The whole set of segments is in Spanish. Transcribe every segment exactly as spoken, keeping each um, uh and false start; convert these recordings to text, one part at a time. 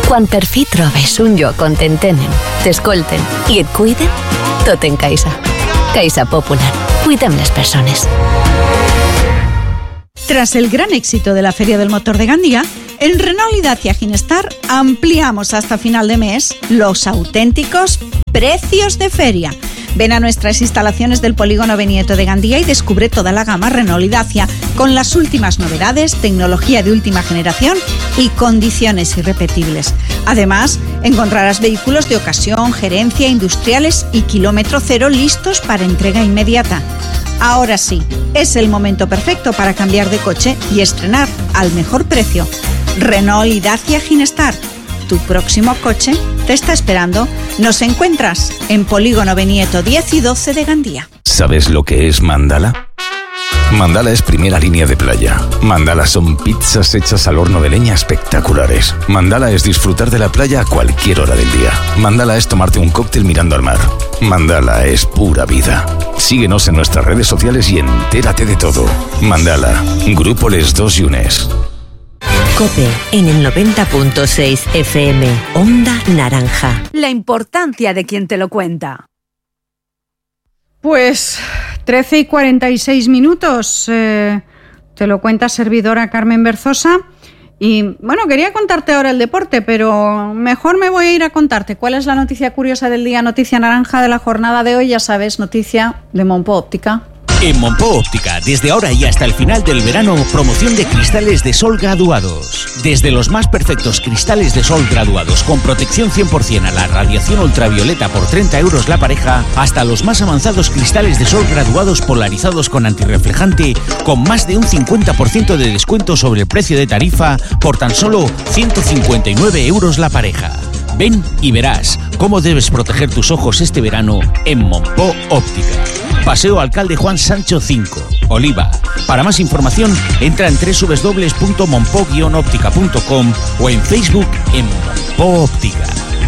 Quan per fi trobes un lloc on t'entenen, t'escolten i et cuiden, tot en Caixa. Caixa Popular. Cuidem les persones. Tras el gran éxito de la Feria del Motor de Gandía, en Renault y Dacia Ginestar ampliamos hasta final de mes los auténticos precios de feria. Ven a nuestras instalaciones del Polígono Bennieto de Gandía y descubre toda la gama Renault y Dacia con las últimas novedades, tecnología de última generación y condiciones irrepetibles. Además, encontrarás vehículos de ocasión, gerencia, industriales y kilómetro cero listos para entrega inmediata. Ahora sí, es el momento perfecto para cambiar de coche y estrenar al mejor precio. Renault y Dacia Ginestar. Tu próximo coche te está esperando. Nos encuentras en Polígono Bennieto diez y doce de Gandía. ¿Sabes lo que es Mandala? Mandala es primera línea de playa. Mandala son pizzas hechas al horno de leña espectaculares. Mandala es disfrutar de la playa a cualquier hora del día. Mandala es tomarte un cóctel mirando al mar. Mandala es pura vida. Síguenos en nuestras redes sociales y entérate de todo. Mandala, Grupo Les Dos Yunes. COPE en el noventa punto seis F M, Onda Naranja. La importancia de quien te lo cuenta. Pues trece y cuarenta y seis minutos, eh, te lo cuenta servidora Carmen Berzosa. Y bueno, quería contarte ahora el deporte, pero mejor me voy a ir a contarte cuál es la noticia curiosa del día, noticia naranja de la jornada de hoy. Ya sabes, noticia de Monpó Óptica. En Monpó Óptica, desde ahora y hasta el final del verano, promoción de cristales de sol graduados. Desde los más perfectos cristales de sol graduados con protección cien por ciento a la radiación ultravioleta por treinta euros la pareja, hasta los más avanzados cristales de sol graduados polarizados con antirreflejante con más de un cincuenta por ciento de descuento sobre el precio de tarifa por tan solo ciento cincuenta y nueve euros la pareja. Ven y verás cómo debes proteger tus ojos este verano en Monpó Óptica. Paseo Alcalde Juan Sancho cinco, Oliva. Para más información, entra en doble u doble u doble u punto monpó guion óptica punto com o en Facebook en Monpó Óptica.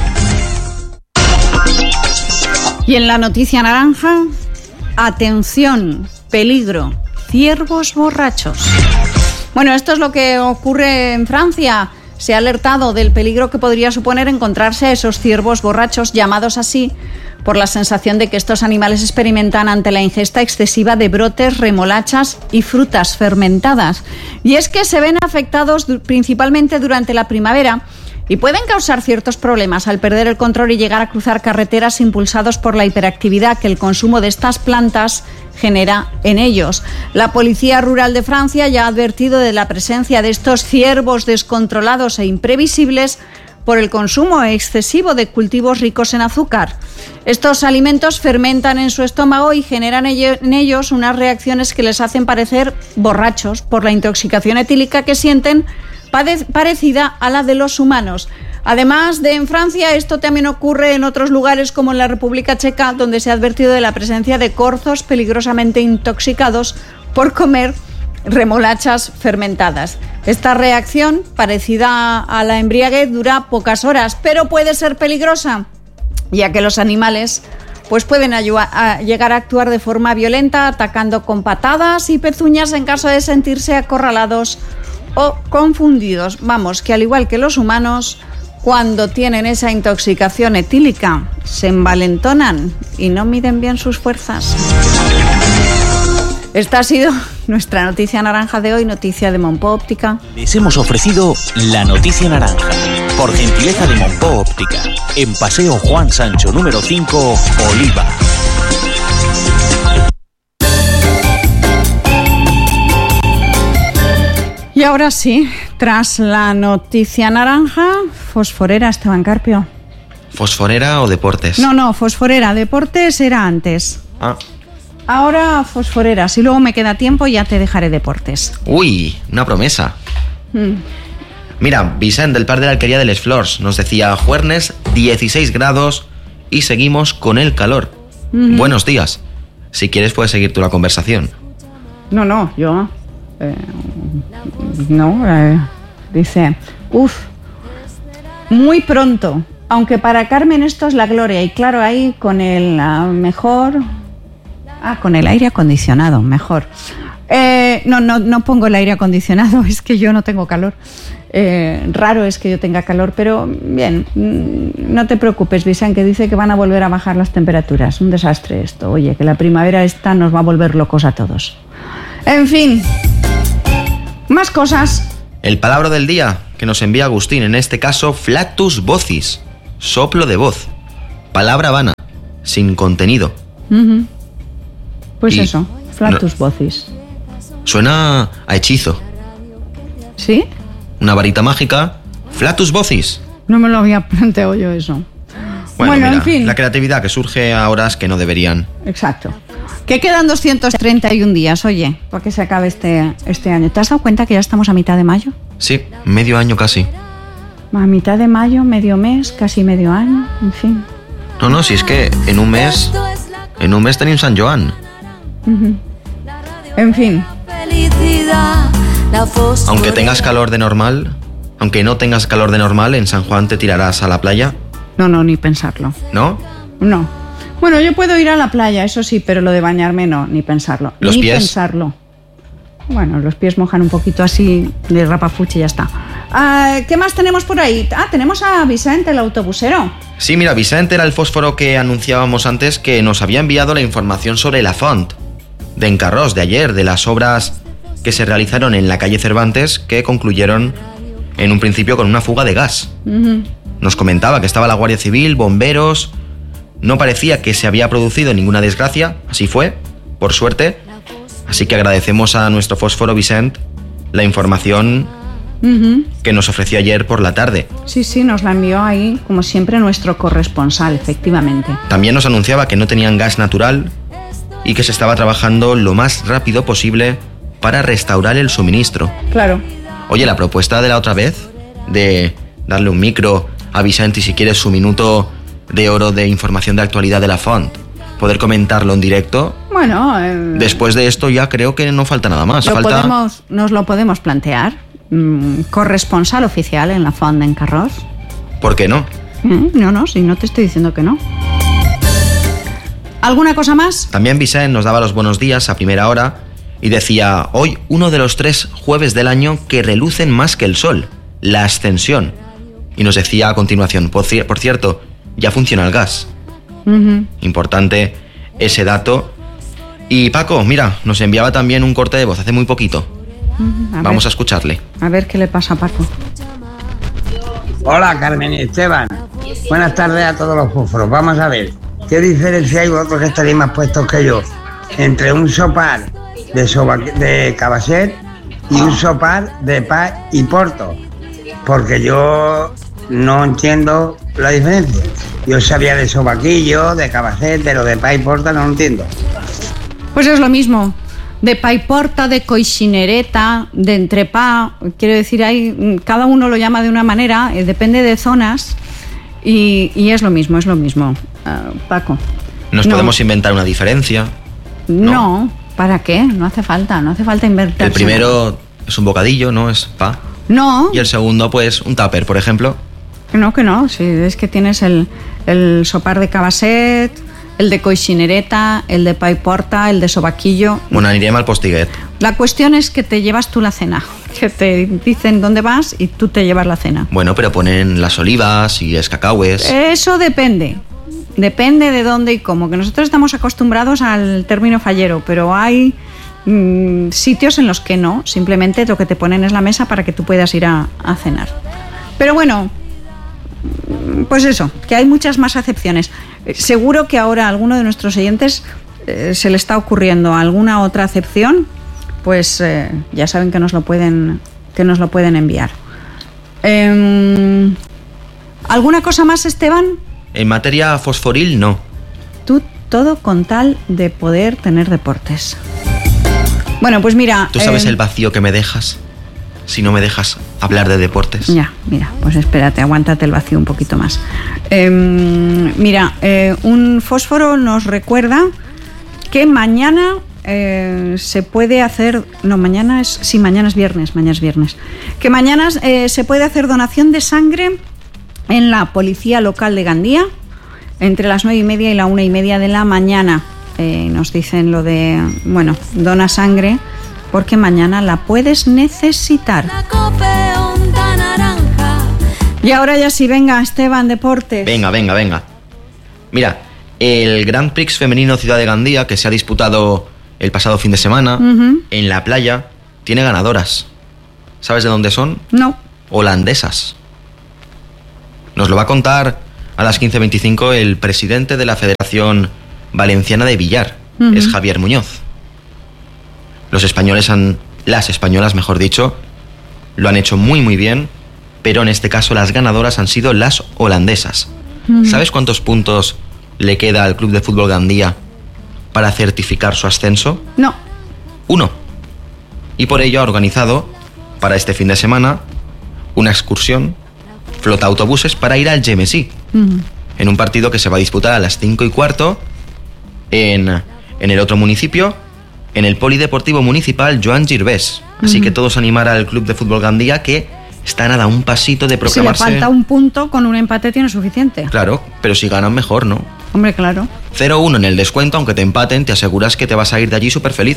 Y en la noticia naranja, atención, peligro, ciervos borrachos. Bueno, esto es lo que ocurre en Francia. Se ha alertado del peligro que podría suponer encontrarse a esos ciervos borrachos, llamados así por la sensación de que estos animales experimentan ante la ingesta excesiva de brotes, remolachas y frutas fermentadas. Y es que se ven afectados principalmente durante la primavera y pueden causar ciertos problemas al perder el control y llegar a cruzar carreteras impulsados por la hiperactividad que el consumo de estas plantas genera en ellos. La Policía Rural de Francia ya ha advertido de la presencia de estos ciervos descontrolados e imprevisibles por el consumo excesivo de cultivos ricos en azúcar. Estos alimentos fermentan en su estómago y generan en ellos unas reacciones que les hacen parecer borrachos por la intoxicación etílica que sienten, parecida a la de los humanos. Además de en Francia, esto también ocurre en otros lugares como en la República Checa, donde se ha advertido de la presencia de corzos peligrosamente intoxicados por comer remolachas fermentadas. Esta reacción, parecida a la embriaguez, dura pocas horas, pero puede ser peligrosa, ya que los animales pues pueden ayudar a llegar a actuar de forma violenta, atacando con patadas y pezuñas en caso de sentirse acorralados o confundidos. Vamos, que al igual que los humanos, cuando tienen esa intoxicación etílica, se envalentonan y no miden bien sus fuerzas. Esta ha sido nuestra noticia naranja de hoy, noticia de Monpó Óptica. Les hemos ofrecido la noticia naranja, por gentileza de Monpó Óptica, en Paseo Juan Sancho número cinco, Oliva. Y ahora sí, tras la noticia naranja, fosforera, Esteban Carpio. ¿Fosforera o deportes? No, no, fosforera, deportes era antes. Ah. Ahora fosforera, si luego me queda tiempo ya te dejaré deportes. Uy, una promesa. Mm. Mira, Vicent del Parc de la Alquería de Les Flors nos decía jueves dieciséis grados y seguimos con el calor. Mm-hmm. Buenos días. Si quieres puedes seguir tú la conversación. No, no, yo... Eh, no, eh, dice, uff, muy pronto, aunque para Carmen esto es la gloria, y claro, ahí con el uh, mejor, ah, con el aire acondicionado, mejor. Eh, no, no, no pongo el aire acondicionado, es que yo no tengo calor. Eh, raro es que yo tenga calor, pero bien, no te preocupes, Vicente, que dice que van a volver a bajar las temperaturas. Un desastre esto. Oye, que la primavera esta nos va a volver locos a todos. En fin, más cosas. El palabra del día que nos envía Agustín, en este caso, flatus vocis, soplo de voz. Palabra vana, sin contenido. Uh-huh. Pues y eso, flatus no, vocis. Suena a hechizo. ¿Sí? Una varita mágica, flatus vocis. No me lo había planteado yo eso. Bueno, bueno mira, en fin. La creatividad que surge a horas que no deberían. Exacto. Que quedan doscientos treinta y uno días, oye, para que se acabe este, este año. ¿Te has dado cuenta que ya estamos a mitad de mayo? Sí, medio año casi. A mitad de mayo, medio mes, casi medio año, en fin. No, no, si es que en un mes, en un mes tenim San Joan. Uh-huh. En fin. Aunque tengas calor de normal, aunque no tengas calor de normal, en San Juan te tirarás a la playa. No, no, ni pensarlo. ¿No? No. Bueno, yo puedo ir a la playa, eso sí, pero lo de bañarme no, ni pensarlo. ¿Los ni pies? pensarlo. Bueno, los pies mojan un poquito así de rapafuchi y ya está. Ah, ¿qué más tenemos por ahí? Ah, tenemos a Vicente, el autobusero. Sí, mira, Vicente era el fósforo que anunciábamos antes, que nos había enviado la información sobre la Font de Encarrós de ayer, de las obras que se realizaron en la calle Cervantes, que concluyeron en un principio con una fuga de gas. Uh-huh. Nos comentaba que estaba la Guardia Civil, bomberos. No parecía que se había producido ninguna desgracia, así fue, por suerte. Así que agradecemos a nuestro fósforo Vicente la información uh-huh. que nos ofreció ayer por la tarde. Sí, sí, nos la envió ahí, como siempre, nuestro corresponsal, efectivamente. También nos anunciaba que no tenían gas natural y que se estaba trabajando lo más rápido posible para restaurar el suministro. Claro. Oye, la propuesta de la otra vez, de darle un micro a Vicente y si quieres su minuto de oro de información de actualidad de la Font, poder comentarlo en directo. Bueno, eh, después de esto ya creo que no falta nada más. Lo falta... podemos, nos lo podemos plantear. Mm, corresponsal oficial en la Font de Encarrós. ¿Por qué no? Mm, no, no, si no te estoy diciendo que no. ¿Alguna cosa más? También Vicente nos daba los buenos días a primera hora y decía: hoy uno de los tres jueves del año que relucen más que el sol, la ascensión. Y nos decía a continuación: por, ci- por cierto, ya funciona el gas. Uh-huh. Importante ese dato. Y Paco, mira, nos enviaba también un corte de voz hace muy poquito. Uh-huh. A Vamos ver. a escucharle. A ver qué le pasa a Paco. Hola, Carmen y Esteban. Buenas tardes a todos los fósforos. Vamos a ver, ¿qué diferencia hay vosotros que estaréis más puestos que yo entre un sopar de, soba, de Cabasset y un sopar de Paz y Porto? Porque yo no entiendo la diferencia. Yo sabía de sobaquillo, de Cabasset, pero de Paz y Porta no lo entiendo. Pues es lo mismo. De paiporta, de coixinereta, de entrepá, quiero decir, hay, cada uno lo llama de una manera, eh, depende de zonas y, y es lo mismo, es lo mismo. Uh, Paco. ¿Nos no. podemos inventar una diferencia? No. no, ¿para qué? No hace falta, no hace falta inventar. El primero es un bocadillo, ¿no? Es pa. No. Y el segundo, pues, un tupper, por ejemplo. No, que no, sí, es que tienes el, el sopar de Cabasset, el de coixinereta, el de paiporta, el de sobaquillo. Bueno, anirem al postiguet. La cuestión es que te llevas tú la cena, que te dicen dónde vas y tú te llevas la cena. Bueno, pero ponen las olivas y escacahues. Eso depende, depende de dónde y cómo, que nosotros estamos acostumbrados al término fallero, pero hay mmm, sitios en los que no, simplemente lo que te ponen es la mesa para que tú puedas ir a, a cenar. Pero bueno, pues eso, que hay muchas más acepciones. Seguro que ahora a alguno de nuestros oyentes eh, se le está ocurriendo alguna otra acepción, pues eh, ya saben que nos lo pueden, que nos lo pueden enviar. Eh, ¿Alguna cosa más, Esteban? En materia fosforil, no. Tú todo con tal de poder tener deportes. Bueno, pues mira... ¿Tú sabes eh, el vacío que me dejas si no me dejas hablar de deportes? Ya, mira, pues espérate, aguántate el vacío un poquito más. Eh, mira, eh, un fósforo nos recuerda que mañana eh, se puede hacer... No, mañana es... Sí, mañana es viernes, mañana es viernes. Que mañana eh, se puede hacer donación de sangre en la Policía Local de Gandía entre las nueve y media y la una y media de la mañana. Eh, nos dicen lo de, bueno, dona sangre porque mañana la puedes necesitar. Y ahora ya sí, venga, Esteban, deportes. Venga, venga, venga. Mira, el Grand Prix femenino Ciudad de Gandía, que se ha disputado el pasado fin de semana, uh-huh. en la playa, tiene ganadoras. ¿Sabes de dónde son? No. Holandesas. Nos lo va a contar a las quince veinticinco el presidente de la Federación Valenciana de Billar, uh-huh. es Javier Muñoz. Los españoles han, las españolas, mejor dicho, lo han hecho muy muy bien, pero en este caso las ganadoras han sido las holandesas. Uh-huh. ¿Sabes cuántos puntos le queda al Club de Fútbol Gandía para certificar su ascenso? No. Uno. Y por ello ha organizado para este fin de semana una excursión, flota autobuses, para ir al Gemesí, uh-huh. en un partido que se va a disputar a las cinco y cuarto en, en el otro municipio, en el Polideportivo Municipal Joan Girbés. Así uh-huh. que todos animar al Club de Fútbol Gandía, que está a nada un pasito de proclamarse. Si le falta un punto, con un empate tiene suficiente. Claro, pero si ganan mejor, ¿no? Hombre, claro. cero uno en el descuento, aunque te empaten, te aseguras que te vas a ir de allí súper feliz.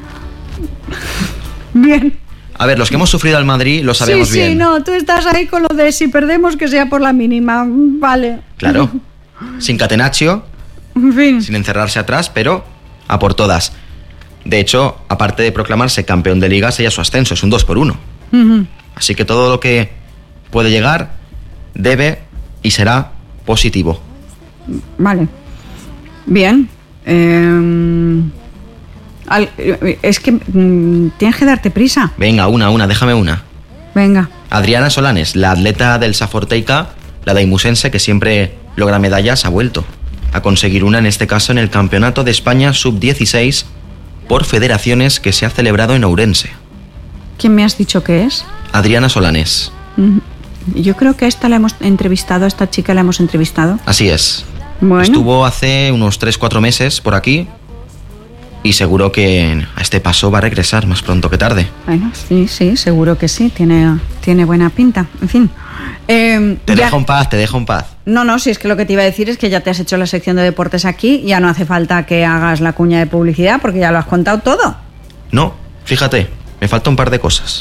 Bien. A ver, los que hemos sufrido al Madrid lo sabemos sí, sí, bien. Sí, no, tú estás ahí con lo de si perdemos que sea por la mínima. Vale. Claro. Sin catenaccio, en fin. Sin encerrarse atrás, pero a por todas. De hecho, aparte de proclamarse campeón de liga, sella su ascenso, es un dos por uno. Uh-huh. Así que todo lo que puede llegar debe y será positivo. Vale. Bien. Eh, al, es que mm, tienes que darte prisa. Venga, una, una, déjame una. Venga. Adriana Solanes, la atleta del Saforteica, la daimusense que siempre logra medallas, ha vuelto a conseguir una, en este caso en el Campeonato de España sub dieciséis por federaciones, que se ha celebrado en Ourense. ¿Quién me has dicho que es? Adriana Solanes. Yo creo que a esta la hemos entrevistado, a esta chica la hemos entrevistado. Así es. Bueno. Estuvo hace unos tres cuatro meses por aquí y seguro que a este paso va a regresar más pronto que tarde. Bueno, sí, sí, seguro que sí, tiene, tiene buena pinta. En fin. Eh, te ya... dejo en paz, te dejo en paz. No, no, si es que lo que te iba a decir es que ya te has hecho la sección de deportes aquí, ya no hace falta que hagas la cuña de publicidad porque ya lo has contado todo. No, fíjate, me falta un par de cosas.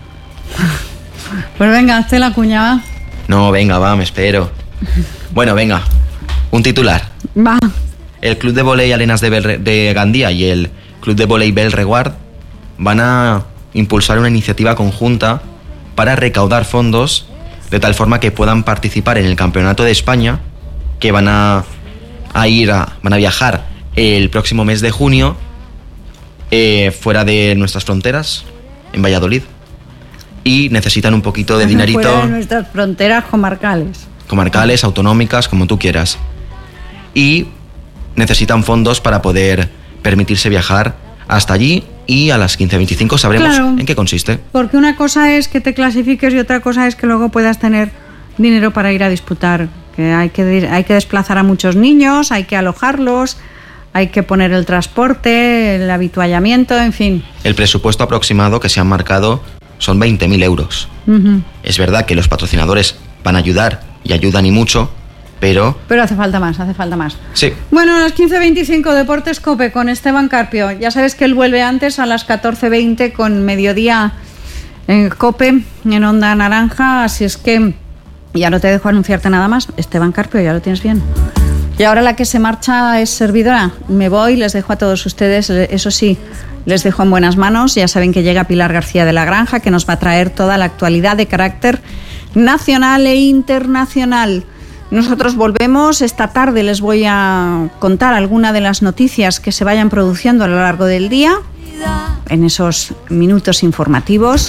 Pues venga, hazte la cuña, va. No, venga, va, me espero. Bueno, venga, un titular. Va. El Club de Voley Alenas de, Bel- de Gandía y el Club de Voley Belreguard van a impulsar una iniciativa conjunta para recaudar fondos de tal forma que puedan participar en el Campeonato de España, que van a, a ir a, van a viajar el próximo mes de junio eh, fuera de nuestras fronteras, en Valladolid, y necesitan un poquito de dinerito. Fuera de nuestras fronteras comarcales. Comarcales, autonómicas, como tú quieras. Y necesitan fondos para poder permitirse viajar hasta allí, y a las quince veinticinco sabremos claro, en qué consiste. Porque una cosa es que te clasifiques y otra cosa es que luego puedas tener dinero para ir a disputar. Que hay que, hay que desplazar a muchos niños, hay que alojarlos, hay que poner el transporte, el habituallamiento, en fin. El presupuesto aproximado que se han marcado son veinte mil euros. Uh-huh. Es verdad que los patrocinadores van a ayudar y ayudan y mucho, pero... Pero hace falta más, hace falta más. Sí. Bueno, a las quince veinticinco Deportes COPE con Esteban Carpio. Ya sabes que él vuelve antes a las catorce veinte con Mediodía en COPE, en Onda Naranja. Así es que ya no te dejo anunciarte nada más. Esteban Carpio, ya lo tienes bien. Y ahora la que se marcha es servidora. Me voy, les dejo a todos ustedes, eso sí, les dejo en buenas manos. Ya saben que llega Pilar García de la Granja, que nos va a traer toda la actualidad de carácter nacional e internacional. Nosotros volvemos esta tarde, les voy a contar alguna de las noticias que se vayan produciendo a lo largo del día, en esos minutos informativos.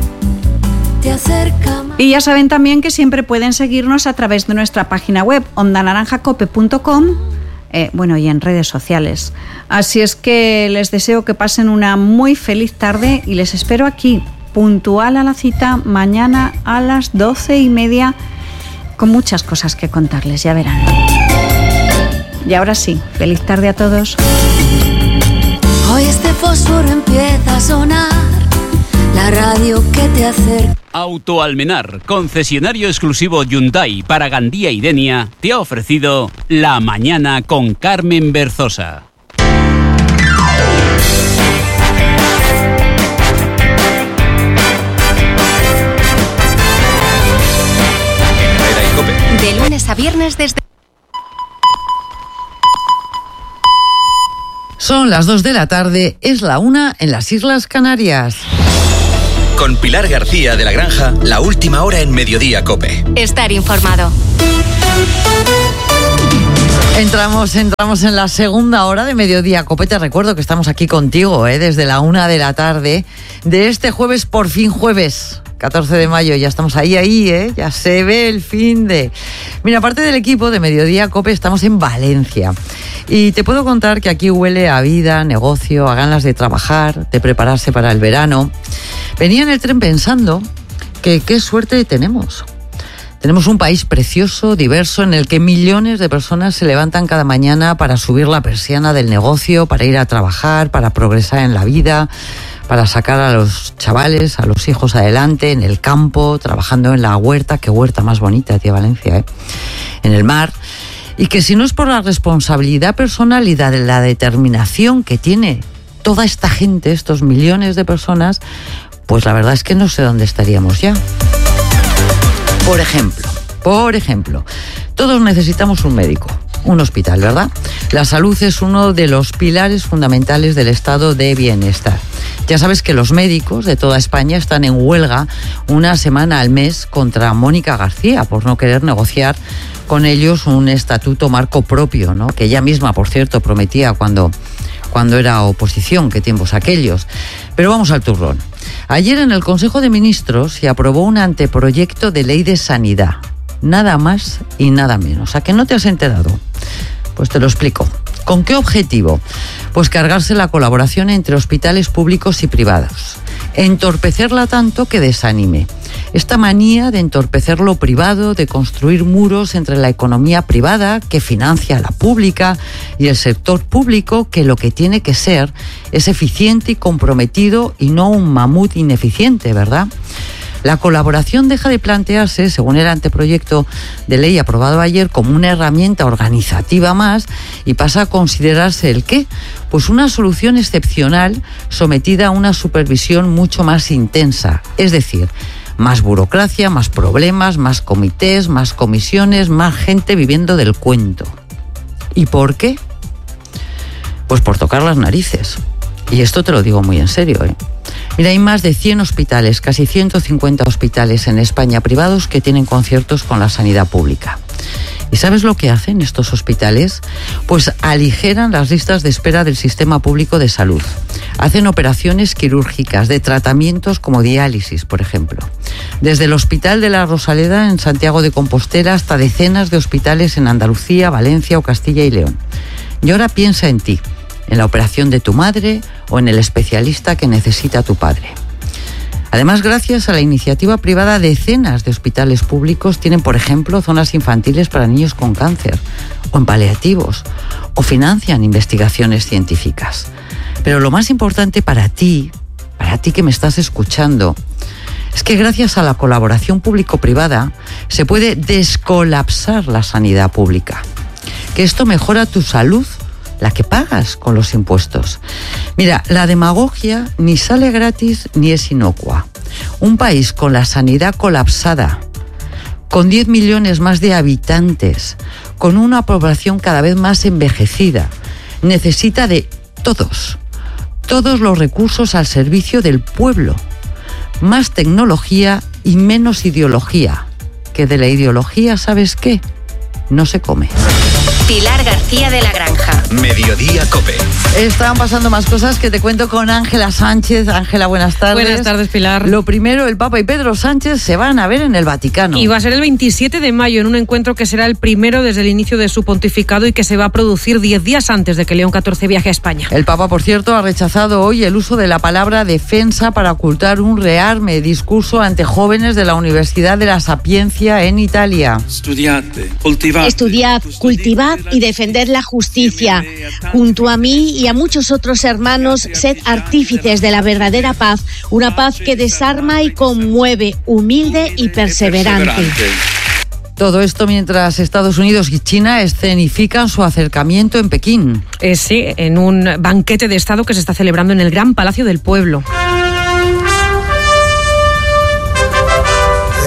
Y ya saben también que siempre pueden seguirnos a través de nuestra página web, onda naranja cope punto com, eh, bueno, y en redes sociales. Así es que les deseo que pasen una muy feliz tarde y les espero aquí, puntual a la cita, mañana a las doce y media, con muchas cosas que contarles, ya verán. Y ahora sí, feliz tarde a todos. Hoy este fósforo empieza a sonar, la radio que te acerca. Autoalmenar, concesionario exclusivo Hyundai para Gandía y Denia, te ha ofrecido La Mañana con Carmen Berzosa. De lunes a viernes desde... Son las dos de la tarde, es la una en las Islas Canarias. Con Pilar García de la Granja, la última hora en Mediodía COPE. Estar informado. Entramos, entramos en la segunda hora de Mediodía COPE. Te recuerdo que estamos aquí contigo, ¿eh? Desde la una de la tarde de este jueves, por fin jueves, catorce de mayo. Ya estamos ahí, ahí, ¿eh? Ya se ve el fin de... Mira, aparte del equipo de Mediodía COPE, estamos en Valencia. Y te puedo contar que aquí huele a vida, negocio, a ganas de trabajar, de prepararse para el verano. Venía en el tren pensando que qué suerte tenemos. Tenemos un país precioso, diverso, en el que millones de personas se levantan cada mañana para subir la persiana del negocio, para ir a trabajar, para progresar en la vida, para sacar a los chavales, a los hijos adelante, en el campo, trabajando en la huerta. Qué huerta más bonita, tía Valencia, ¿eh? En el mar. Y que si no es por la responsabilidad personal y la, la determinación que tiene toda esta gente, estos millones de personas, pues la verdad es que no sé dónde estaríamos ya. Por ejemplo, por ejemplo, todos necesitamos un médico, un hospital, ¿verdad? La salud es uno de los pilares fundamentales del estado de bienestar. Ya sabes que los médicos de toda España están en huelga una semana al mes contra Mónica García por no querer negociar con ellos un estatuto marco propio, ¿no? Que ella misma, por cierto, prometía cuando, cuando era oposición, qué tiempos aquellos. Pero vamos al turrón. Ayer en el Consejo de Ministros se aprobó un anteproyecto de ley de sanidad. Nada más y nada menos. ¿A que no te has enterado? Pues te lo explico. ¿Con qué objetivo? Pues cargarse la colaboración entre hospitales públicos y privados. Entorpecerla tanto que desanime. Esta manía de entorpecer lo privado, de construir muros entre la economía privada, que financia a la pública, y el sector público, que lo que tiene que ser es eficiente y comprometido y no un mamut ineficiente, ¿verdad? La colaboración deja de plantearse, según el anteproyecto de ley aprobado ayer, como una herramienta organizativa más y pasa a considerarse ¿el qué? Pues una solución excepcional sometida a una supervisión mucho más intensa. Es decir, más burocracia, más problemas, más comités, más comisiones, más gente viviendo del cuento. ¿Y por qué? Pues por tocar las narices. Y esto te lo digo muy en serio, ¿eh? Mira, hay más de cien hospitales, casi ciento cincuenta hospitales en España privados que tienen conciertos con la sanidad pública. ¿Y sabes lo que hacen estos hospitales? Pues aligeran las listas de espera del sistema público de salud. Hacen operaciones quirúrgicas de tratamientos como diálisis, por ejemplo. Desde el Hospital de la Rosaleda en Santiago de Compostela hasta decenas de hospitales en Andalucía, Valencia o Castilla y León. Y ahora piensa en ti, en la operación de tu madre o en el especialista que necesita tu padre. Además, gracias a la iniciativa privada, decenas de hospitales públicos tienen, por ejemplo, zonas infantiles para niños con cáncer o en paliativos, o financian investigaciones científicas. Pero lo más importante para ti, para ti que me estás escuchando, es que gracias a la colaboración público-privada se puede descolapsar la sanidad pública. Que esto mejora tu salud, la que pagas con los impuestos. Mira, la demagogia ni sale gratis ni es inocua. Un país con la sanidad colapsada, con diez millones más de habitantes, con una población cada vez más envejecida, necesita de todos, todos los recursos al servicio del pueblo. Más tecnología y menos ideología. Que de la ideología, ¿sabes qué? No se come. Pilar García de la Granja. Mediodía COPE. Están pasando más cosas que te cuento con Ángela Sánchez. Ángela, buenas tardes. Buenas tardes, Pilar. Lo primero, el Papa y Pedro Sánchez se van a ver en el Vaticano. Y va a ser el veintisiete de mayo en un encuentro que será el primero desde el inicio de su pontificado y que se va a producir diez días antes de que León catorce viaje a España. El Papa, por cierto, ha rechazado hoy el uso de la palabra defensa para ocultar un rearme discurso ante jóvenes de la Universidad de la Sapiencia en Italia. Estudiate, cultivate. Estudiad, cultivad y defender la justicia. Junto a mí y a muchos otros hermanos, sed artífices de la verdadera paz, una paz que desarma y conmueve, humilde y perseverante. Todo esto mientras Estados Unidos y China escenifican su acercamiento en Pekín. Eh, sí, en un banquete de Estado que se está celebrando en el Gran Palacio del Pueblo.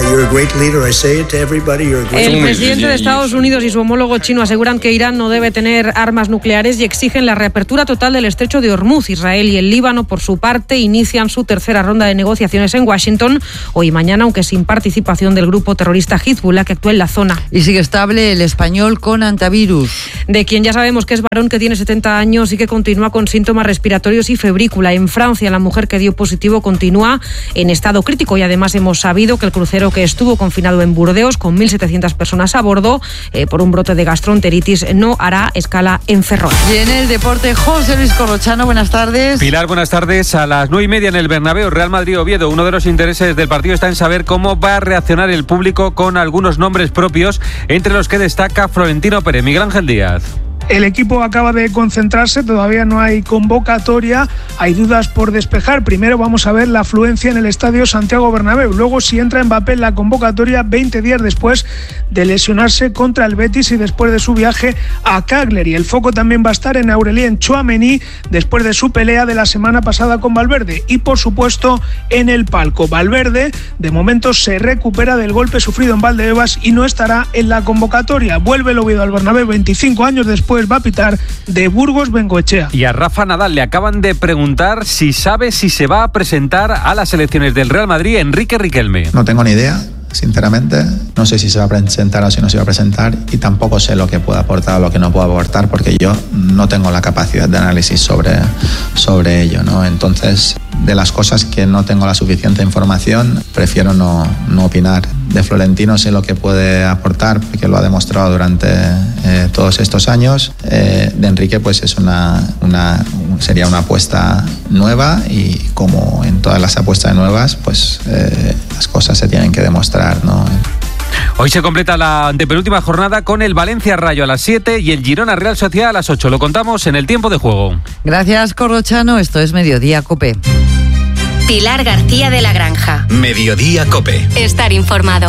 El presidente de Estados Unidos y su homólogo chino aseguran que Irán no debe tener armas nucleares y exigen la reapertura total del estrecho de Hormuz. Israel y el Líbano, por su parte, inician su tercera ronda de negociaciones en Washington hoy y mañana, aunque sin participación del grupo terrorista Hezbollah que actúa en la zona. Y sigue estable el español con antivirus. De quien ya sabemos que es varón, que tiene setenta años y que continúa con síntomas respiratorios y febrícula. En Francia, la mujer que dio positivo continúa en estado crítico y además hemos sabido que el crucero que estuvo confinado en Burdeos con mil setecientas personas a bordo eh, por un brote de gastroenteritis no hará escala en Ferrol. Y en el deporte, José Luis Corrochano, buenas tardes. Pilar, buenas tardes. A las nueve y media en el Bernabéu, Real Madrid-Oviedo. Uno de los intereses del partido está en saber cómo va a reaccionar el público con algunos nombres propios, entre los que destaca Florentino Pérez. Miguel Ángel Díaz. El equipo acaba de concentrarse, todavía no hay convocatoria, hay dudas por despejar. Primero vamos a ver la afluencia en el estadio Santiago Bernabéu, luego si entra Mbappé en la convocatoria veinte días después de lesionarse contra el Betis y después de su viaje a Cagliari. El foco también va a estar en Aurélien Tchouaméni después de su pelea de la semana pasada con Valverde y por supuesto en el palco. Valverde de momento se recupera del golpe sufrido en Valdebebas y no estará en la convocatoria. Vuelve el Oviedo al Bernabéu veinticinco años después. Va a pitar de Burgos Bengoechea. Y a Rafa Nadal le acaban de preguntar si sabe si se va a presentar a las elecciones del Real Madrid Enrique Riquelme. No tengo ni idea, sinceramente. No sé si se va a presentar o si no se va a presentar y tampoco sé lo que puede aportar o lo que no puede aportar porque yo no tengo la capacidad de análisis sobre, sobre ello, ¿no? Entonces, de las cosas que no tengo la suficiente información, prefiero no, no opinar. De Florentino sé lo que puede aportar porque lo ha demostrado durante eh, todos estos años. Eh, de Enrique pues es una, una sería una apuesta nueva y como en todas las apuestas nuevas pues eh, las cosas se tienen que demostrar, ¿no? Hoy se completa la antepenúltima jornada con el Valencia Rayo a las siete y el Girona Real Sociedad a las ocho. Lo contamos en el tiempo de juego. Gracias, Corrochano. Esto es Mediodía Cope. Pilar García de la Granja. Mediodía Cope. Estar informado.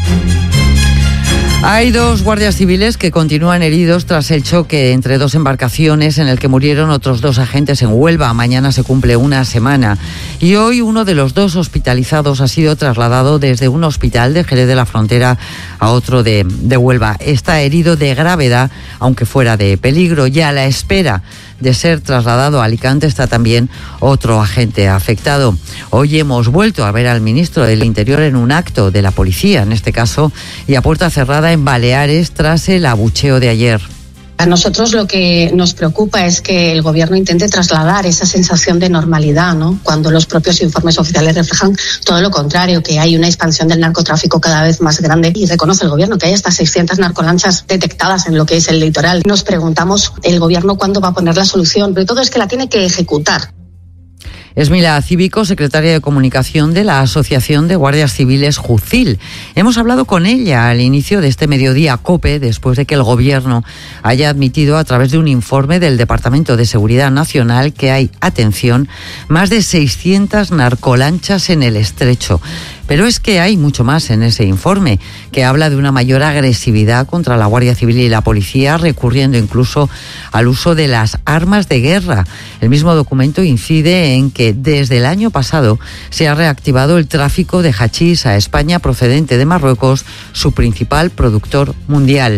Hay dos guardias civiles que continúan heridos tras el choque entre dos embarcaciones en el que murieron otros dos agentes en Huelva. Mañana se cumple una semana. Y hoy uno de los dos hospitalizados ha sido trasladado desde un hospital de Jerez de la Frontera a otro de, de Huelva. Está herido de gravedad, aunque fuera de peligro, y a la espera de ser trasladado a Alicante está también otro agente afectado. Hoy hemos vuelto a ver al ministro del Interior en un acto de la policía, en este caso, y a puerta cerrada en Baleares tras el abucheo de ayer. A nosotros lo que nos preocupa es que el gobierno intente trasladar esa sensación de normalidad, ¿no? Cuando los propios informes oficiales reflejan todo lo contrario, que hay una expansión del narcotráfico cada vez más grande y reconoce el gobierno que hay hasta seiscientas narcolanchas detectadas en lo que es el litoral. Nos preguntamos el gobierno cuándo va a poner la solución, pero todo es que la tiene que ejecutar. Esmila Cívico, secretaria de Comunicación de la Asociación de Guardias Civiles Jucil. Hemos hablado con ella al inicio de este Mediodía Cope, después de que el Gobierno haya admitido a través de un informe del Departamento de Seguridad Nacional que hay, atención, más de seiscientas narcolanchas en el estrecho. Pero es que hay mucho más en ese informe, que habla de una mayor agresividad contra la Guardia Civil y la policía, recurriendo incluso al uso de las armas de guerra. El mismo documento incide en que desde el año pasado se ha reactivado el tráfico de hachís a España procedente de Marruecos, su principal productor mundial.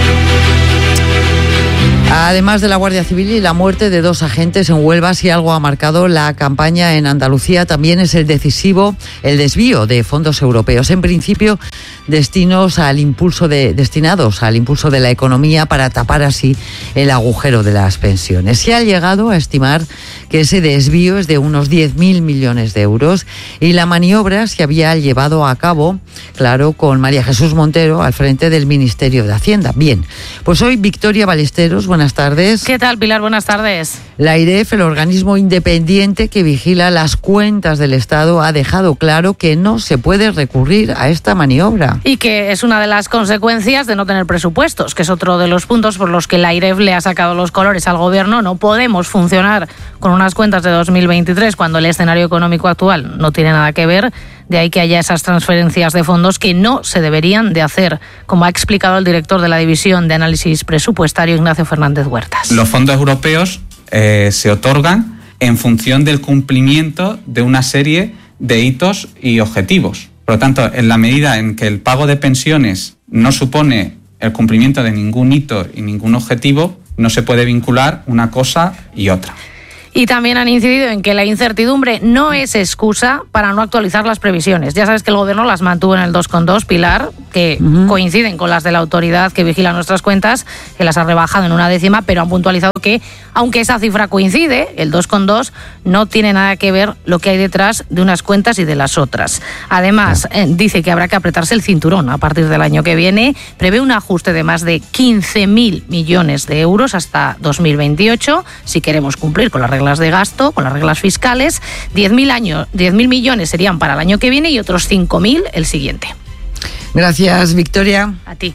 Además de la Guardia Civil y la muerte de dos agentes en Huelva, si algo ha marcado la campaña en Andalucía, también es el decisivo, el desvío de fondos europeos. En principio, destinos al impulso de, destinados al impulso de la economía para tapar así el agujero de las pensiones. Se ha llegado a estimar que ese desvío es de unos diez mil millones de euros y la maniobra se había llevado a cabo, claro, con María Jesús Montero al frente del Ministerio de Hacienda. Bien, pues hoy Victoria Ballesteros, buenas tardes. ¿Qué tal, Pilar? Buenas tardes. La AIREF, el organismo independiente que vigila las cuentas del Estado, ha dejado claro que no se puede recurrir a esta maniobra. Y que es una de las consecuencias de no tener presupuestos, que es otro de los puntos por los que la AIREF le ha sacado los colores al Gobierno. No podemos funcionar con unas cuentas de dos mil veintitrés cuando el escenario económico actual no tiene nada que ver. De ahí que haya esas transferencias de fondos que no se deberían de hacer, como ha explicado el director de la División de Análisis Presupuestario, Ignacio Fernández Huertas. Los fondos europeos eh, se otorgan en función del cumplimiento de una serie de hitos y objetivos. Por lo tanto, en la medida en que el pago de pensiones no supone el cumplimiento de ningún hito y ningún objetivo, no se puede vincular una cosa y otra. Y también han incidido en que la incertidumbre no es excusa para no actualizar las previsiones. Ya sabes que el Gobierno las mantuvo en el dos coma dos, Pilar, que uh-huh. coinciden con las de la autoridad que vigila nuestras cuentas, que las ha rebajado en una décima, pero han puntualizado que, aunque esa cifra coincide, el dos coma dos, no tiene nada que ver lo que hay detrás de unas cuentas y de las otras. Además, eh, dice que habrá que apretarse el cinturón a partir del año que viene. Prevé un ajuste de más de quince mil millones de euros hasta dos mil veintiocho, si queremos cumplir con las reglas de gasto, con las reglas fiscales. diez mil millones serían para el año que viene y otros cinco mil el siguiente. Gracias, Victoria. A ti.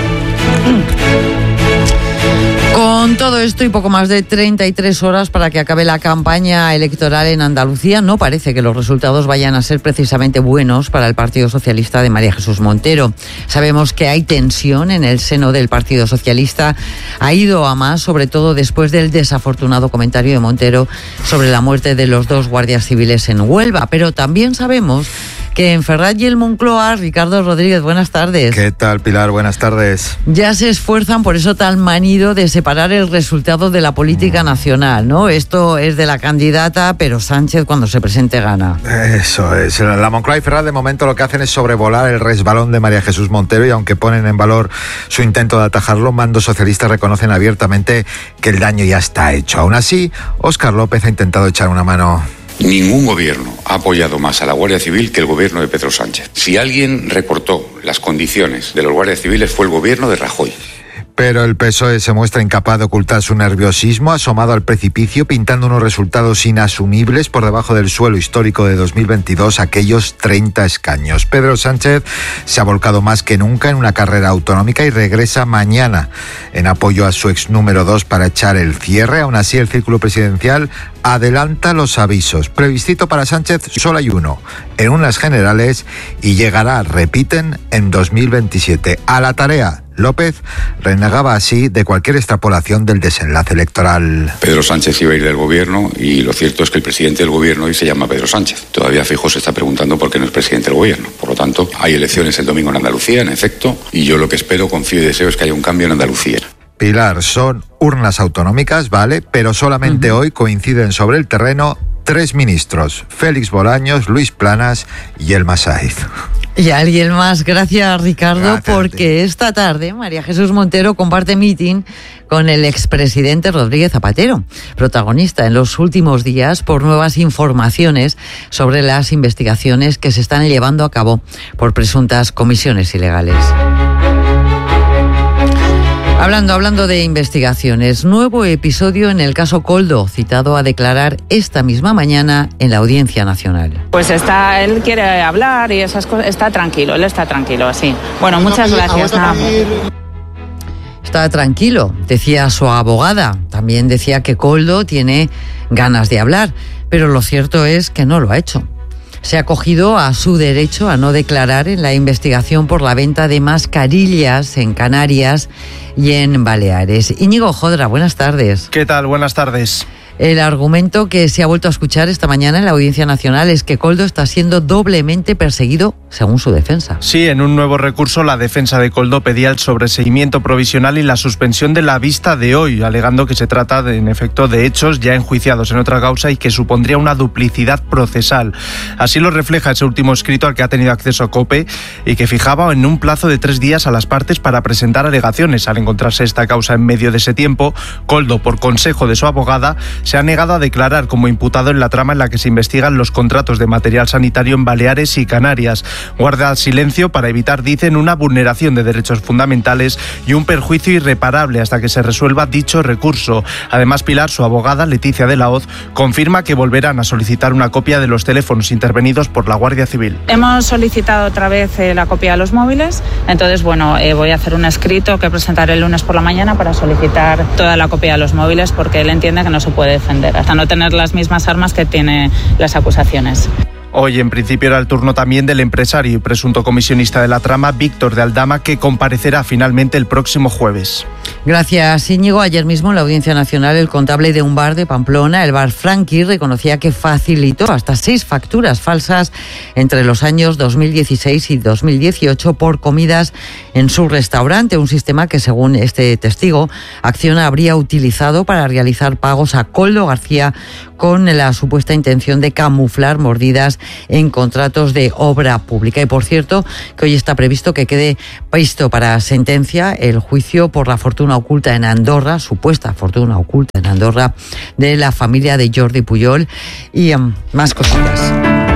Con todo esto y poco más de treinta y tres horas para que acabe la campaña electoral en Andalucía, no parece que los resultados vayan a ser precisamente buenos para el Partido Socialista de María Jesús Montero. Sabemos que hay tensión en el seno del Partido Socialista. Ha ido a más, sobre todo después del desafortunado comentario de Montero sobre la muerte de los dos guardias civiles en Huelva. Pero también sabemos que en Ferraz y el Moncloa, Ricardo Rodríguez, buenas tardes. ¿Qué tal, Pilar? Buenas tardes. Ya se esfuerzan, por eso tan manido, de separar el resultado de la política nacional, ¿no? Esto es de la candidata, pero Sánchez cuando se presente gana. Eso es. La Moncloa y Ferraz de momento lo que hacen es sobrevolar el resbalón de María Jesús Montero y aunque ponen en valor su intento de atajarlo, mandos socialistas reconocen abiertamente que el daño ya está hecho. Aún así, Óscar López ha intentado echar una mano. Ningún gobierno ha apoyado más a la Guardia Civil que el gobierno de Pedro Sánchez. Si alguien recortó las condiciones de los guardias civiles fue el gobierno de Rajoy. Pero el P S O E se muestra incapaz de ocultar su nerviosismo, asomado al precipicio, pintando unos resultados inasumibles por debajo del suelo histórico de dos mil veintidós, aquellos treinta escaños. Pedro Sánchez se ha volcado más que nunca en una carrera autonómica y regresa mañana en apoyo a su ex número dos para echar el cierre. Aún así, el círculo presidencial adelanta los avisos. Plebiscito para Sánchez solo hay uno, en unas generales, y llegará, repiten, en dos mil veintisiete. A la tarea. López renegaba así de cualquier extrapolación del desenlace electoral. Pedro Sánchez iba a ir del gobierno y lo cierto es que el presidente del gobierno hoy se llama Pedro Sánchez. Todavía Feijóo se está preguntando por qué no es presidente del gobierno. Por lo tanto, hay elecciones el domingo en Andalucía, en efecto, y yo lo que espero, confío y deseo es que haya un cambio en Andalucía. Pilar, son urnas autonómicas, vale, pero solamente uh-huh. hoy coinciden sobre el terreno tres ministros, Félix Bolaños, Luis Planas y Elma Saiz. Y alguien más, gracias Ricardo, gracias, porque esta tarde María Jesús Montero comparte meeting con el expresidente Rodríguez Zapatero, protagonista en los últimos días por nuevas informaciones sobre las investigaciones que se están llevando a cabo por presuntas comisiones ilegales. Hablando, hablando de investigaciones, nuevo episodio en el caso Koldo, citado a declarar esta misma mañana en la Audiencia Nacional. Pues está, él quiere hablar y esas cosas, está tranquilo, él está tranquilo, sí. Bueno, muchas gracias. Nada. Está tranquilo, decía su abogada. También decía que Koldo tiene ganas de hablar, pero lo cierto es que no lo ha hecho. Se ha acogido a su derecho a no declarar en la investigación por la venta de mascarillas en Canarias y en Baleares. Íñigo Jodra, buenas tardes. ¿Qué tal? Buenas tardes. El argumento que se ha vuelto a escuchar esta mañana en la Audiencia Nacional es que Koldo está siendo doblemente perseguido según su defensa. Sí, en un nuevo recurso la defensa de Koldo pedía el sobreseimiento provisional y la suspensión de la vista de hoy, alegando que se trata de, en efecto de hechos ya enjuiciados en otra causa y que supondría una duplicidad procesal. Así lo refleja ese último escrito al que ha tenido acceso COPE y que fijaba en un plazo de tres días a las partes para presentar alegaciones. Al encontrarse esta causa en medio de ese tiempo, Koldo, por consejo de su abogada, se ha negado a declarar como imputado en la trama en la que se investigan los contratos de material sanitario en Baleares y Canarias. Guarda silencio para evitar, dicen, una vulneración de derechos fundamentales y un perjuicio irreparable hasta que se resuelva dicho recurso. Además, Pilar, su abogada, Leticia de la Hoz, confirma que volverán a solicitar una copia de los teléfonos intervenidos por la Guardia Civil. Hemos solicitado otra vez eh, la copia de los móviles, entonces, bueno, eh, voy a hacer un escrito que presentaré el lunes por la mañana para solicitar toda la copia de los móviles porque él entiende que no se puede defender hasta no tener las mismas armas que tienen las acusaciones. Hoy, en principio, era el turno también del empresario y presunto comisionista de la trama, Víctor de Aldama, que comparecerá finalmente el próximo jueves. Gracias, Íñigo. Ayer mismo en la Audiencia Nacional el contable de un bar de Pamplona, el bar Franqui, reconocía que facilitó hasta seis facturas falsas entre los años dos mil dieciséis y dos mil dieciocho por comidas en su restaurante, un sistema que, según este testigo, Acciona habría utilizado para realizar pagos a Koldo García con la supuesta intención de camuflar mordidas en contratos de obra pública. Y por cierto, que hoy está previsto que quede visto para sentencia el juicio por la fortuna oculta en Andorra, supuesta fortuna oculta en Andorra, de la familia de Jordi Pujol y um, más cositas.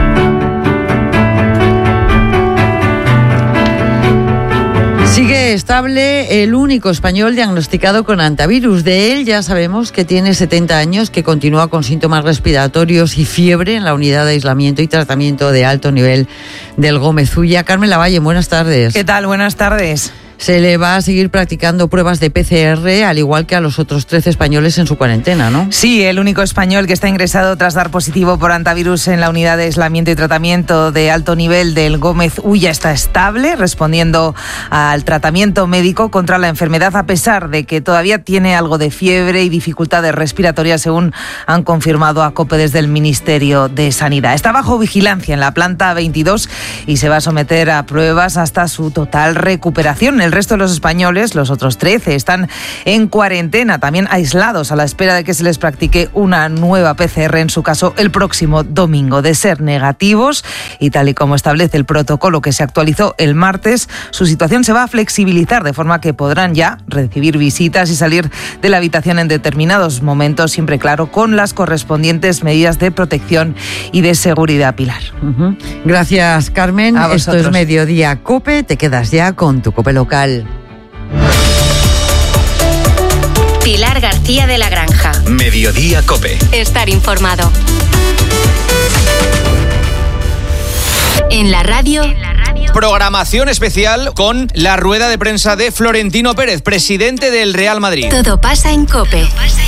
Sigue estable el único español diagnosticado con hantavirus. De él ya sabemos que tiene setenta años, que continúa con síntomas respiratorios y fiebre en la unidad de aislamiento y tratamiento de alto nivel del Gómez Ulla. Carmen Lavalle, buenas tardes. ¿Qué tal? Buenas tardes. Se le va a seguir practicando pruebas de P C R, al igual que a los otros trece españoles en su cuarentena, ¿no? Sí, el único español que está ingresado tras dar positivo por hantavirus en la unidad de aislamiento y tratamiento de alto nivel del Gómez Ulla está estable, respondiendo al tratamiento médico contra la enfermedad, a pesar de que todavía tiene algo de fiebre y dificultades respiratorias, según han confirmado a COPE desde el Ministerio de Sanidad. Está bajo vigilancia en la planta veintidós y se va a someter a pruebas hasta su total recuperación. El resto de los españoles, los otros trece, están en cuarentena, también aislados, a la espera de que se les practique una nueva P C R, en su caso el próximo domingo. De ser negativos, y tal y como establece el protocolo que se actualizó el martes, su situación se va a flexibilizar, de forma que podrán ya recibir visitas y salir de la habitación en determinados momentos, siempre claro, con las correspondientes medidas de protección y de seguridad. Pilar. Uh-huh. Gracias, Carmen. Esto es Mediodía COPE. Te quedas ya con tu COPE local. Pilar García de la Granja. Mediodía COPE. Estar informado. En la radio. Programación especial con la rueda de prensa de Florentino Pérez, presidente del Real Madrid. Todo pasa en COPE.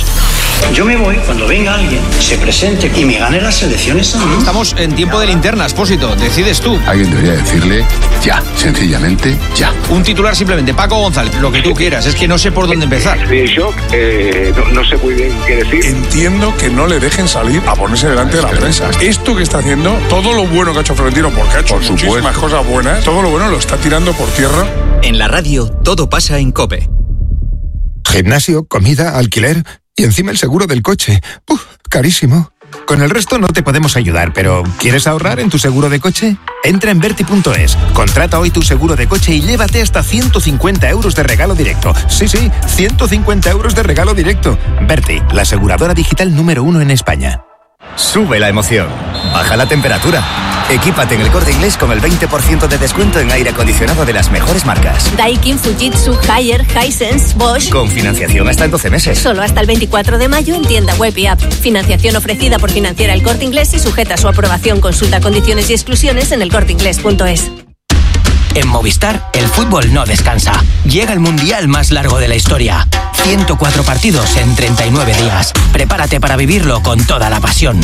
Yo me voy cuando venga alguien, se presente y me gane las elecciones a mí. Estamos en tiempo de linterna, Expósito. Decides tú. Alguien debería decirle ya, sencillamente ya. Un titular simplemente, Paco González, lo que tú quieras. Es que no sé por dónde empezar. Estoy en shock, eh, no, no sé muy bien qué decir. Entiendo que no le dejen salir a ponerse delante de la prensa. Esto que está haciendo, todo lo bueno que ha hecho Florentino, porque ha hecho por muchísimas supuesto. cosas buenas, todo lo bueno lo está tirando por tierra. En la radio, todo pasa en COPE. Gimnasio, comida, alquiler y encima el seguro del coche. ¡Uf! Carísimo. Con el resto no te podemos ayudar, pero ¿quieres ahorrar en tu seguro de coche? Entra en Berti punto es, contrata hoy tu seguro de coche y llévate hasta ciento cincuenta euros de regalo directo. Sí, sí, ciento cincuenta euros de regalo directo. Berti, la aseguradora digital número uno en España. Sube la emoción, baja la temperatura. Equípate en El Corte Inglés con el veinte por ciento de descuento en aire acondicionado de las mejores marcas. Daikin, Fujitsu, Haier, Hisense, Bosch. Con financiación hasta en doce meses. Solo hasta el veinticuatro de mayo en tienda web y app. Financiación ofrecida por Financiera El Corte Inglés y sujeta a su aprobación. Consulta condiciones y exclusiones en el corte inglés punto es. En Movistar, el fútbol no descansa. Llega el mundial más largo de la historia. ciento cuatro partidos en treinta y nueve días. Prepárate para vivirlo con toda la pasión.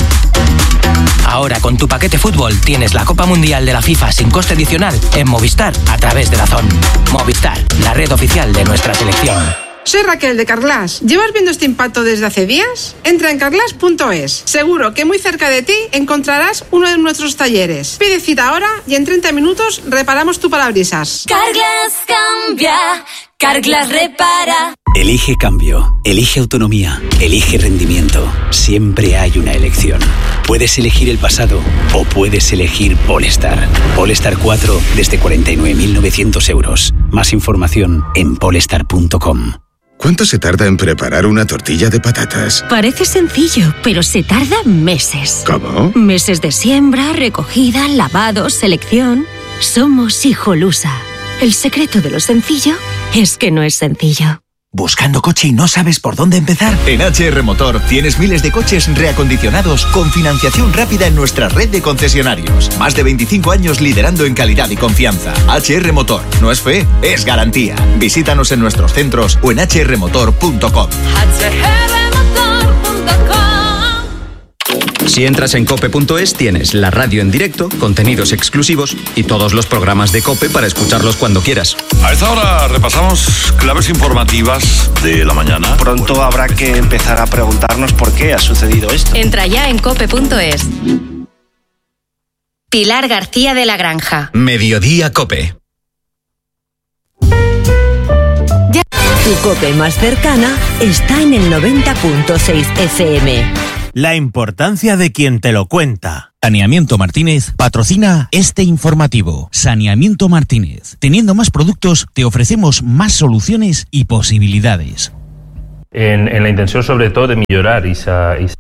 Ahora con tu paquete fútbol tienes la Copa Mundial de la FIFA sin coste adicional en Movistar a través de DAZN. Movistar, la red oficial de nuestra selección. Soy Raquel de Carglass. ¿Llevas viendo este impacto desde hace días? Entra en carglass punto es. Seguro que muy cerca de ti encontrarás uno de nuestros talleres. Pide cita ahora y en treinta minutos reparamos tu parabrisas. Carglass cambia, Carglass repara. Elige cambio, elige autonomía, elige rendimiento. Siempre hay una elección. Puedes elegir el pasado o puedes elegir Polestar. Polestar cuatro desde cuarenta y nueve mil novecientos euros. Más información en polestar punto com. ¿Cuánto se tarda en preparar una tortilla de patatas? Parece sencillo, pero se tarda meses. ¿Cómo? Meses de siembra, recogida, lavado, selección. Somos Hijolusa. El secreto de lo sencillo es que no es sencillo. ¿Buscando coche y no sabes por dónde empezar? En H R Motor tienes miles de coches reacondicionados con financiación rápida en nuestra red de concesionarios. Más de veinticinco años liderando en calidad y confianza. H R Motor. No es fe, es garantía. Visítanos en nuestros centros o en h r motor punto com. Si entras en cope punto es tienes la radio en directo, contenidos exclusivos y todos los programas de COPE para escucharlos cuando quieras. A esta hora repasamos claves informativas de la mañana. Pronto habrá que empezar a preguntarnos por qué ha sucedido esto. Entra ya en cope punto es. Pilar García de la Granja. Mediodía Cope. Ya. Tu Cope más cercana está en el noventa punto seis F M. La importancia de quien te lo cuenta. Saneamiento Martínez patrocina este informativo. Saneamiento Martínez. Teniendo más productos, te ofrecemos más soluciones y posibilidades. En, en la intención, sobre todo, de mejorar esa... esa...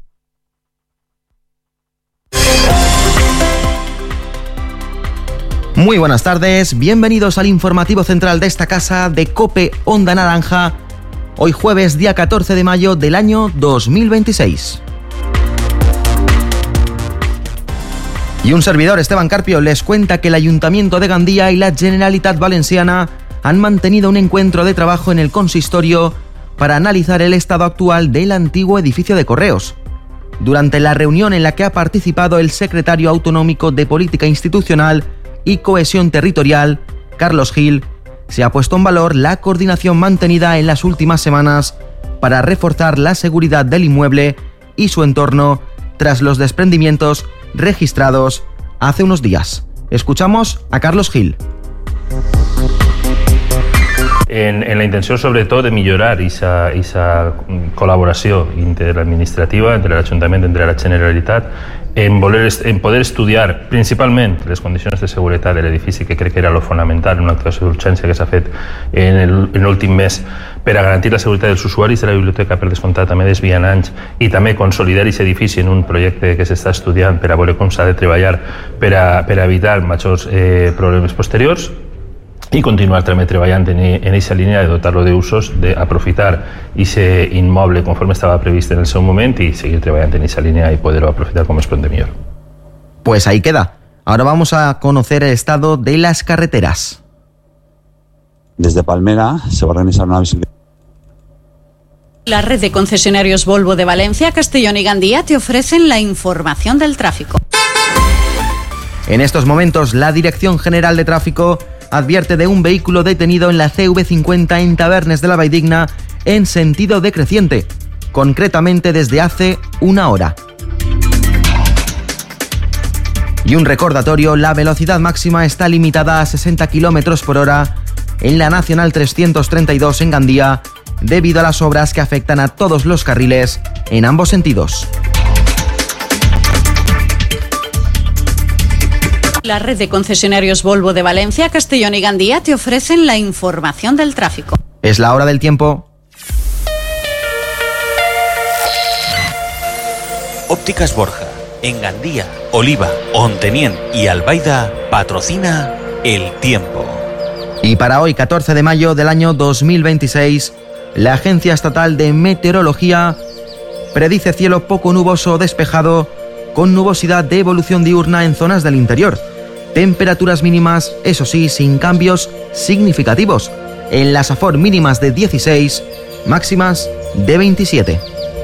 Muy buenas tardes, bienvenidos al informativo central de esta casa de COPE Onda Naranja. Hoy jueves, día catorce de mayo del año dos mil veintiséis. Y un servidor, Esteban Carpio, les cuenta que el Ayuntamiento de Gandía y la Generalitat Valenciana han mantenido un encuentro de trabajo en el consistorio para analizar el estado actual del antiguo edificio de Correos. Durante la reunión en la que ha participado el secretario autonómico de Política Institucional y Cohesión Territorial, Carlos Gil, se ha puesto en valor la coordinación mantenida en las últimas semanas para reforzar la seguridad del inmueble y su entorno tras los desprendimientos registrados hace unos días. Escuchamos a Carlos Gil. En, en la intención, sobre todo, de mejorar esa, esa colaboración interadministrativa entre el Ayuntamiento, entre la Generalitat, en, voler, en poder estudiar principalment les condicions de seguretat de l'edifici, que crec que era lo fonamental en una actuació d'urgència que s'ha fet en l'últim mes per a garantir la seguretat dels usuaris de la biblioteca, per descomptat també dels vianants, i també consolidar aquest edifici en un projecte que s'està estudiant per a veure com s'ha de treballar per a, per a evitar majors eh, problemes posteriors, i continuar també treballant en aquesta línia de dotar-lo d'usos, d'aprofitar aquest immoble conforme estava previst en el seu moment y seguir trabajando en esa línea y poderlo aprovechar como es pronto mejor. Pues ahí queda. Ahora vamos a conocer el estado de las carreteras. Desde Palmera se va a organizar una visita. La red de concesionarios Volvo de Valencia, Castellón y Gandía te ofrecen la información del tráfico. En estos momentos, la Dirección General de Tráfico advierte de un vehículo detenido en la C V cincuenta en Tabernes de la Valldigna en sentido decreciente, concretamente desde hace una hora. Y un recordatorio, la velocidad máxima está limitada a sesenta kilómetros por hora en la Nacional trescientos treinta y dos en Gandía, debido a las obras que afectan a todos los carriles en ambos sentidos. La red de concesionarios Volvo de Valencia, Castellón y Gandía te ofrecen la información del tráfico. Es la hora del tiempo. Ópticas Borja, en Gandía, Oliva, Ontenien y Albaida, patrocina el tiempo. Y para hoy, catorce de mayo del año dos mil veintiséis, la Agencia Estatal de Meteorología predice cielo poco nuboso o despejado, con nubosidad de evolución diurna en zonas del interior. Temperaturas mínimas, eso sí, sin cambios significativos. En la Safor mínimas de dieciséis, máximas de veintisiete.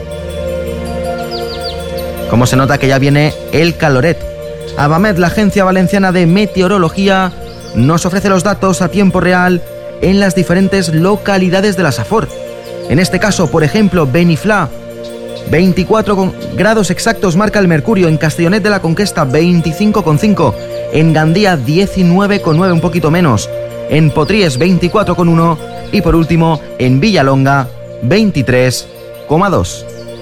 Como se nota que ya viene el caloret. Abamed, la Agencia Valenciana de Meteorología, nos ofrece los datos a tiempo real en las diferentes localidades de la Safor. En este caso, por ejemplo, Beniflá, veinticuatro grados exactos marca el mercurio. En Castellonet de la Conquesta, veinticinco coma cinco. En Gandía, diecinueve coma nueve, un poquito menos. En Potries, veinticuatro coma uno. Y por último, en Villalonga, veintitrés coma dos.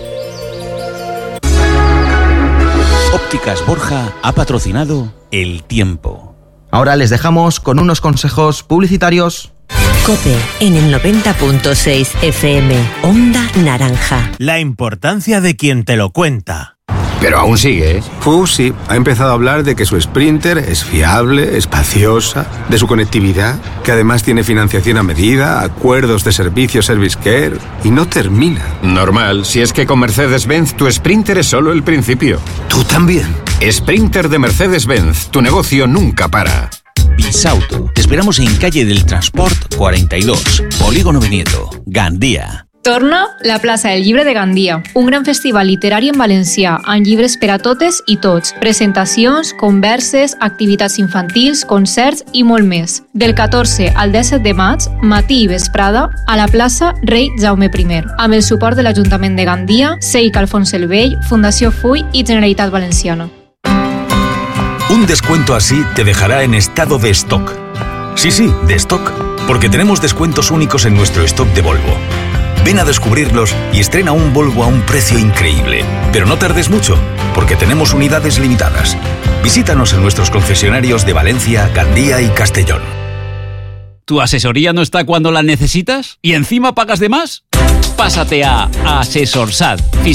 Ópticas Borja ha patrocinado el tiempo. Ahora les dejamos con unos consejos publicitarios. COPE en el noventa punto seis F M, Onda Naranja. La importancia de quien te lo cuenta. Pero aún sigue, ¿eh? Uh, sí. Ha empezado a hablar de que su Sprinter es fiable, espaciosa, de su conectividad, que además tiene financiación a medida, acuerdos de servicio Service Care, y no termina. Normal, si es que con Mercedes-Benz tu Sprinter es solo el principio. ¿Tú también? Sprinter de Mercedes-Benz, tu negocio nunca para. Bisauto, te esperamos en calle del Transport cuarenta y dos, Polígono Vinieto, Gandía. Torna la plaça del Llibre de Gandia, un gran festival literari en valencià, amb llibres per a totes i tots, presentacions, converses, activitats infantils, concerts i molt més. Del catorze al disset de maig, matí i vesprada, a la plaça Rei Jaume primer, amb el suport de l'Ajuntament de Gandia, S E I C Alfons el Vell, Fundació F U I i Generalitat Valenciana. Un descuento así te dejará en estado de stock. Sí, sí, de stock, porque tenemos descuentos únicos en nuestro stock de Volvo. Ven a descubrirlos y estrena un Volvo a un precio increíble. Pero no tardes mucho, porque tenemos unidades limitadas. Visítanos en nuestros concesionarios de Valencia, Gandía y Castellón. ¿Tu asesoría no está cuando la necesitas? ¿Y encima pagas de más? Pásate a Asesorsat.